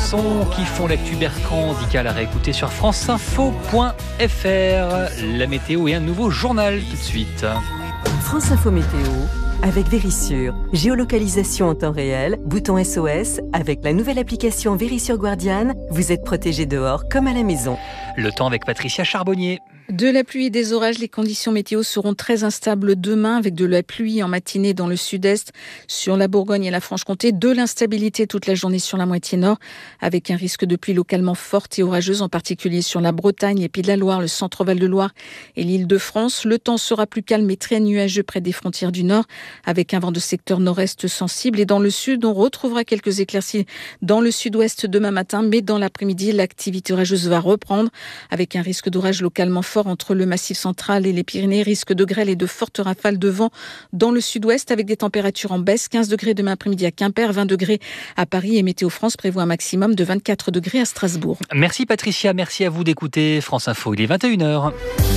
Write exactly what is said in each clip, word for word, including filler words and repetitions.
chansons qui font l'actu Bertrand Dical à réécouter sur franceinfo point f r. La météo et un nouveau journal tout de suite. France Info Météo avec Vérissure. Géolocalisation en temps réel, bouton S O S. Avec la nouvelle application Vérissure Guardian, vous êtes protégé dehors comme à la maison. Le temps avec Patricia Charbonnier. De la pluie et des orages, les conditions météo seront très instables demain avec de la pluie en matinée dans le sud-est, sur la Bourgogne et la Franche-Comté, de l'instabilité toute la journée sur la moitié nord avec un risque de pluie localement forte et orageuse, en particulier sur la Bretagne, les Pays de la Loire, le centre-Val de Loire et l'Île-de-France. Le temps sera plus calme et très nuageux près des frontières du nord avec un vent de secteur nord-est sensible, et dans le sud, on retrouvera quelques éclaircies dans le sud-ouest demain matin, mais dans l'après-midi, l'activité orageuse va reprendre avec un risque d'orage localement fort entre le Massif central et les Pyrénées, risque de grêle et de fortes rafales de vent dans le sud-ouest avec des températures en baisse, quinze degrés demain après-midi à Quimper, vingt degrés à Paris, et Météo France prévoit un maximum de vingt-quatre degrés à Strasbourg. Merci Patricia, merci à vous d'écouter France Info, il est vingt et une heures.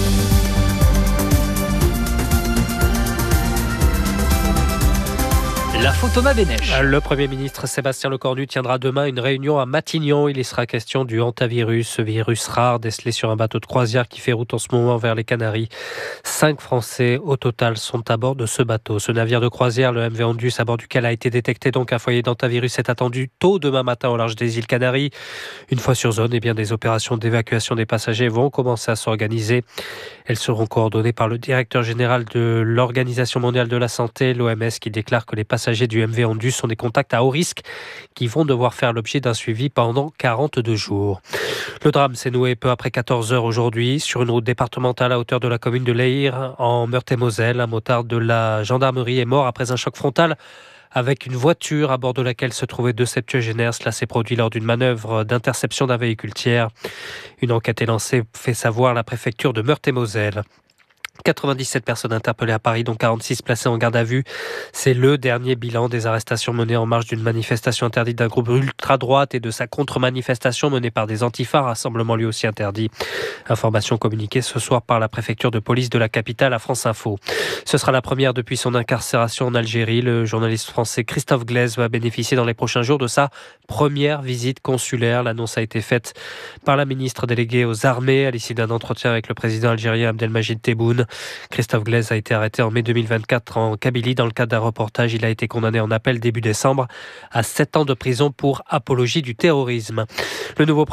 L'info Thomas Bénèche. Le Premier ministre Sébastien Lecornu tiendra demain une réunion à Matignon. Il y sera question du hantavirus, ce virus rare décelé sur un bateau de croisière qui fait route en ce moment vers les Canaries. Cinq Français au total sont à bord de ce bateau. Ce navire de croisière, le M V Andus, à bord duquel a été détecté donc un foyer d'hantavirus, est attendu tôt demain matin au large des îles Canaries. Une fois sur zone, eh bien, des opérations d'évacuation des passagers vont commencer à s'organiser. Elles seront coordonnées par le directeur général de l'Organisation mondiale de la santé, l'O M S, qui déclare que les passagers du M V Andus sont des contacts à haut risque qui vont devoir faire l'objet d'un suivi pendant quarante-deux jours. Le drame s'est noué peu après quatorze heures aujourd'hui sur une route départementale à hauteur de la commune de Leyre en Meurthe-et-Moselle. Un motard de la gendarmerie est mort après un choc frontal avec une voiture à bord de laquelle se trouvaient deux septuagénaires. Cela s'est produit lors d'une manœuvre d'interception d'un véhicule tiers. Une enquête est lancée, fait savoir la préfecture de Meurthe-et-Moselle. quatre-vingt-dix-sept personnes interpellées à Paris, dont quarante-six placées en garde à vue. C'est le dernier bilan des arrestations menées en marge d'une manifestation interdite d'un groupe ultra-droite et de sa contre-manifestation menée par des antifas, rassemblement lui aussi interdit. Information communiquée ce soir par la préfecture de police de la capitale à France Info. Ce sera la première depuis son incarcération en Algérie. Le journaliste français Christophe Glaise va bénéficier dans les prochains jours de sa première visite consulaire. L'annonce a été faite par la ministre déléguée aux armées à l'issue d'un entretien avec le président algérien Abdelmajid Tebboune. Christophe Glaise a été arrêté en mai deux mille vingt-quatre en Kabylie dans le cadre d'un reportage. Il a été condamné en appel début décembre à sept ans de prison pour apologie du terrorisme. Le nouveau